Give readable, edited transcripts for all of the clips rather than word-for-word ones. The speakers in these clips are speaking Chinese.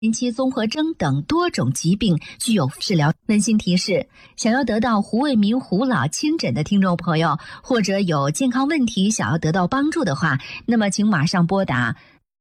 孕期综合征等多种疾病具有治疗。温馨提示：想要得到胡卫民胡老亲诊的听众朋友，或者有健康问题想要得到帮助的话，那么请马上拨打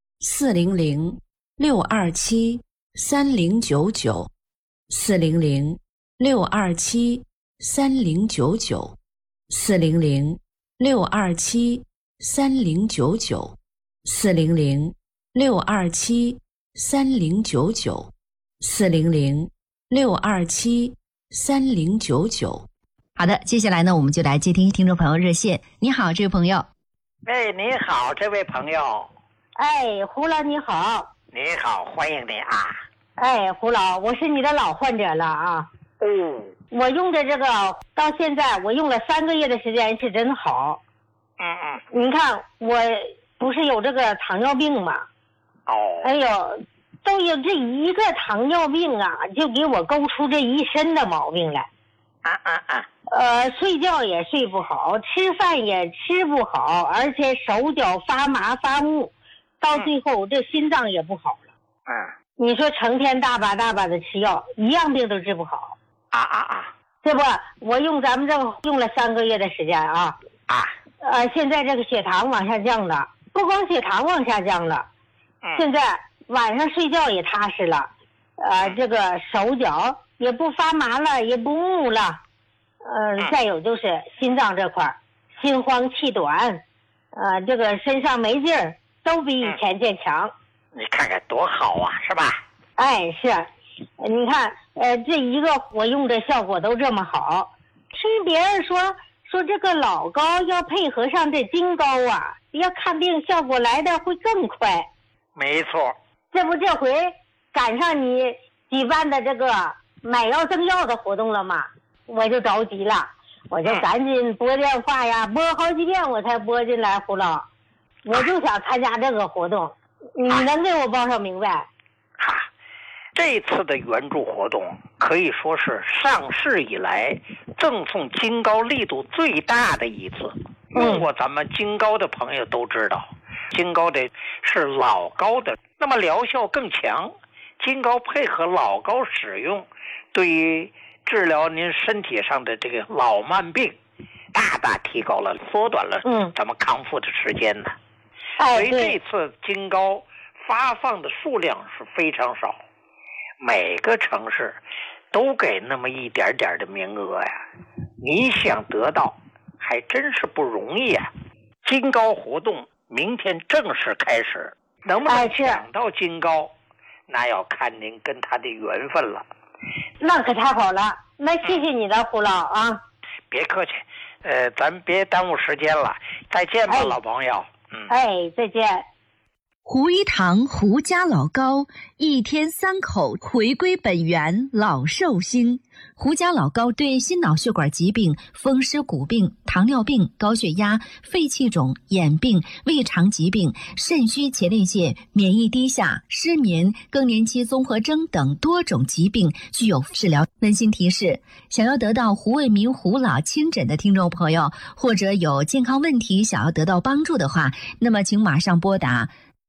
400-627-3099，400-627-3099，400-627-3099。好的，接下来呢，我们就来接听听众朋友热线。你好，这位朋友。 哎，你好，这位朋友。 哎，胡老你好。 你好，欢迎你啊。 哎，胡老，我是你的老患者了啊。我用的这个到现在我用了3个月的时间，是真好。你看我不是有这个糖尿病吗？哎呦，都有这一个糖尿病啊，就给我勾出这一身的毛病来。睡觉也睡不好，吃饭也吃不好，而且手脚发麻发木，到最后这心脏也不好了。你说成天大把大把的吃药，一样病都治不好。这不，我用咱们这个用了3个月的时间啊。现在这个血糖往下降了，不光血糖往下降了，现在晚上睡觉也踏实了，这个手脚也不发麻了，也不木了，再有就是心脏这块心慌气短，这个身上没劲儿，都比以前渐强。 你看看多好啊，是吧？ 哎，是，你看，这一个我用的效果都这么好，听别人说这个老高要配合上这金高啊，要看病效果来的会更快。 没错。 这回赶上你举办的这个买药赠药的活动了嘛，我就着急了，我就赶紧拨电话呀，拨好几遍我才拨进来。胡老，我就想参加这个活动，你能给我报上明白？ 这次的援助活动可以说是上市以来赠送金高力度最大的一次。用过咱们金高的朋友都知道，金高的是老高的，那么疗效更强。金高配合老高使用，对于治疗您身体上的这个老慢病大大提高了，缩短了咱们康复的时间呢。所以这次金高发放的数量是非常少，每个城市都给那么一点点的名额呀，你想得到还真是不容易啊。金高活动明天正式开始，能不能抢到金高，那要看您跟他的缘分了。 那可太好了，那谢谢你的胡老啊。 别客气，咱别耽误时间了，再见吧，老朋友。 再见。 胡一堂胡家老高，一天3口回归本源，老寿星。胡家老高对心脑血管疾病、风湿骨病、糖尿病、高血压、肺气肿、眼病、胃肠疾病、肾虚前列腺、免疫低下、失眠、更年期综合征等多种疾病具有治疗。温馨提示：想要得到胡卫民胡老亲诊的听众朋友，或者有健康问题想要得到帮助的话，那么请马上拨打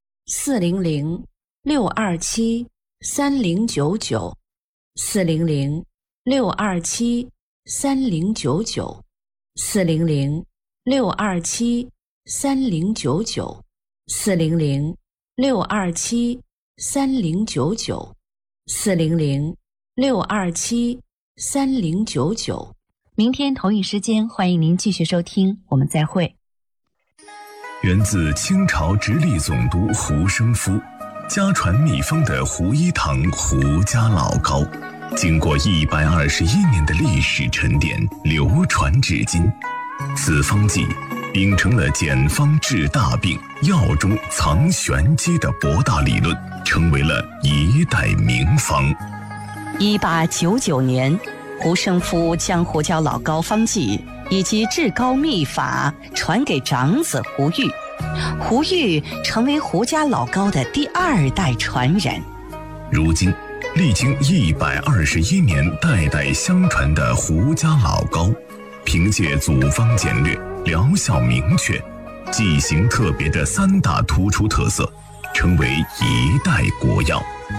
400-627-3099，400-627-3099，400-627-3099。明天同一时间，欢迎您继续收听，我们再会。 源自清朝直隶总督胡生夫，家传秘方的胡一堂胡家老高，经过121年的历史沉淀，流传至今。此方剂秉承了简方治大病、药中藏玄机的博大理论，成为了一代名方。 1899年，胡生夫将胡家老高方剂以及治高秘法传给长子胡玉，胡玉成为胡家老高的第2代传人。 如今历经121年代代相传的胡家老高，凭借组方简略、疗效明确、剂型特别的3大突出特色，成为一代国药。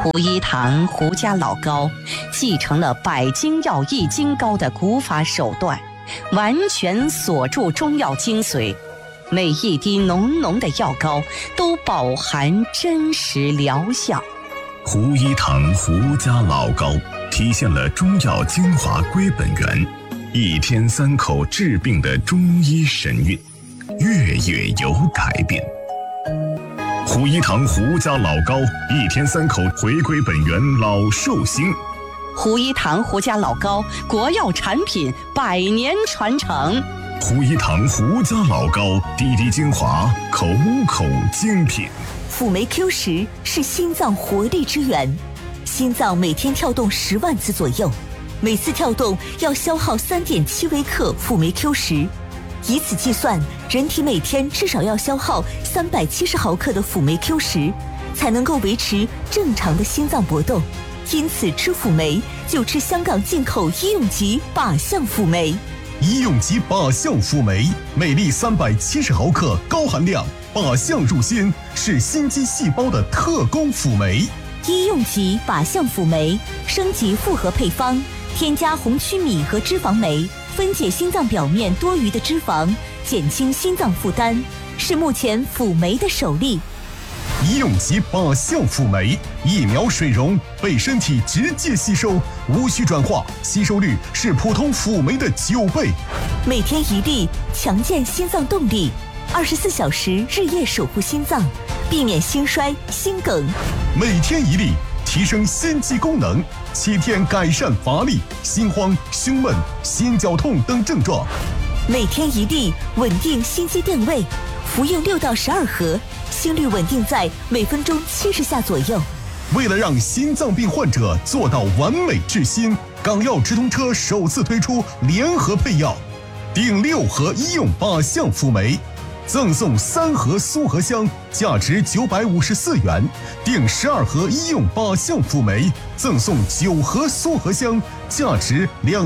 胡一堂胡家老高继承了百金药易筋膏的古法手段，完全锁住中药精髓，每一滴浓浓的药膏都饱含真实疗效。 胡一堂胡家老膏体现了中药精华归本源，一天三口治病的中医神韵，月月有改变。胡一堂胡家老膏一天三口回归本源，老寿星。 胡一堂胡家老膏国药产品100年传承。 胡一堂胡家老膏滴滴精华，口口精品。 辅酶 Q10是心脏活力之源，心脏每天跳动10万次左右，每次跳动要消耗3.7微克辅酶 Q10，以此计算，人体每天至少要消耗370毫克的辅酶 Q10，才能够维持正常的心脏搏动。因此，吃辅酶就吃香港进口医用级靶向辅酶。 医用级靶向辅酶，每粒370毫克，高含量，靶向入心，是心肌细胞的特供辅酶。 医用级靶向辅酶升级复合配方，添加红曲米和脂肪酶，分解心脏表面多余的脂肪，减轻心脏负担，是目前辅酶的首例。 医用级靶向辅酶，一秒水溶，被身体直接吸收，无需转化，吸收率是普通辅酶的9倍。 每天1粒，强健心脏动力，24小时日夜守护心脏，避免心衰、心梗。 每天1粒，提升心肌功能，7天改善乏力、心慌、胸闷、心绞痛等症状。 每天1粒，稳定心肌电位，服用6到12盒，心率稳定在每分钟70下左右。 为了让心脏病患者做到完美治心，港药直通车首次推出联合配药，订6盒医用靶向辅酶，赠送3盒苏合香，价值954元；订12盒医用靶向辅酶，赠送9盒苏合香，价值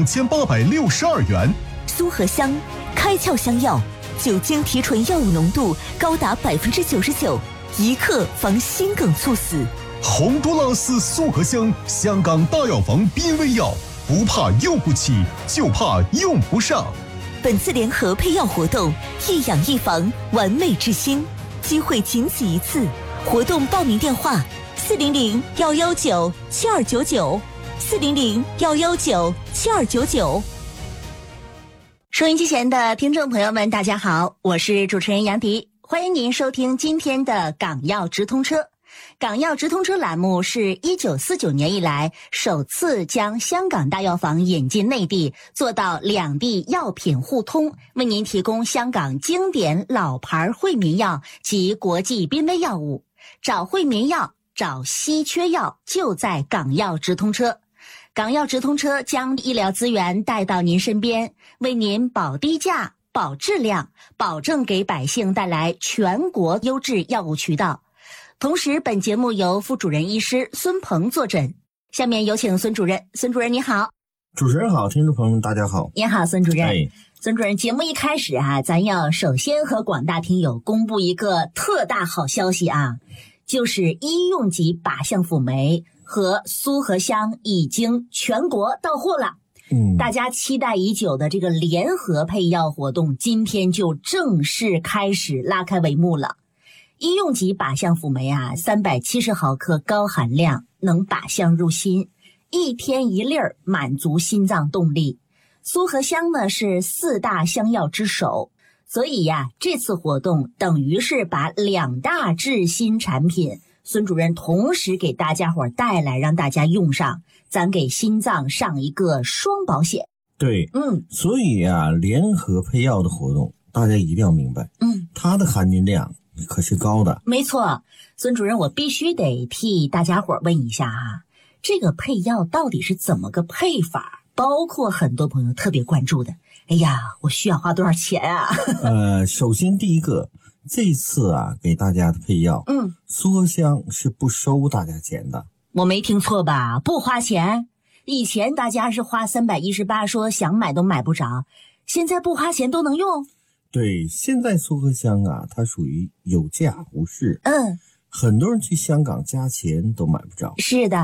2862元。 苏合香，开窍香药，酒精提纯药物浓度高达99%，一克防心梗猝死。 洪都拉斯苏合香，香港大药房濒危药，不怕用不起，就怕用不上。 本次联合配药活动，一养一防，完美治心，机会仅此一次。活动报名电话：400-119-7299，400-119-7299。 收音机前的听众朋友们，大家好，我是主持人杨迪，欢迎您收听今天的港药直通车。港药直通车栏目是1949年以来首次将香港大药房引进内地，做到两地药品互通，为您提供香港经典老牌惠民药及国际濒危药物。找惠民药，找稀缺药，就在港药直通车。港药直通车将医疗资源带到您身边，为您保低价、保质量，保证给百姓带来全国优质药物渠道。同时，本节目由副主任医师孙鹏坐诊。下面有请孙主任。孙主任你好。 主持人好，听众朋友们大家好。 你好，孙主任。孙主任，节目一开始咱要首先和广大听友公布一个特大好消息就是医用级靶向辅酶和苏合香已经全国到货了。大家期待已久的这个联合配药活动今天就正式开始拉开帷幕了。医用级靶向辅酶370毫克高含量，能靶向入心，一天1粒儿，满足心脏动力。苏合香呢是4大香药之首，所以这次活动等于是把2大治心产品，孙主任同时给大家伙带来，让大家用上，咱给心脏上一个双保险。 对，所以联合配药的活动大家一定要明白，它的含金量可是高的。 没错，孙主任，我必须得替大家伙问一下这个配药到底是怎么个配法？包括很多朋友特别关注的，哎呀，我需要花多少钱首先第一个，这次给大家的配药，苏合香是不收大家钱的。 我没听错吧？不花钱？以前大家是花318，说想买都买不着，现在不花钱都能用？ 对，现在苏合香它属于有价无市， 很多人去香港加钱都买不着。 是的。